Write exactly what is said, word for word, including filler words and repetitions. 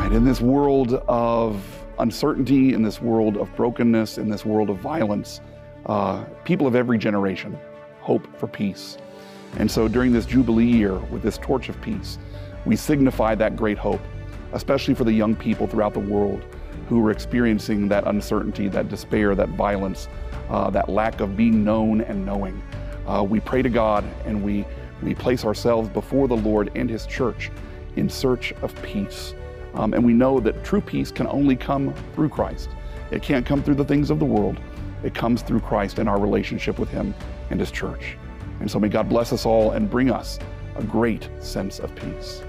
And in this world of uncertainty, in this world of brokenness, in this world of violence, uh, people of every generation hope for peace. And so during this Jubilee year, with this torch of peace, we signify that great hope, especially for the young people throughout the world who are experiencing that uncertainty, that despair, that violence, uh, that lack of being known and knowing. Uh, we pray to God and we, we place ourselves before the Lord and His church in search of peace. Um, and we know that true peace can only come through Christ. It can't come through the things of the world. It comes through Christ and our relationship with Him and His church. And so may God bless us all and bring us a great sense of peace.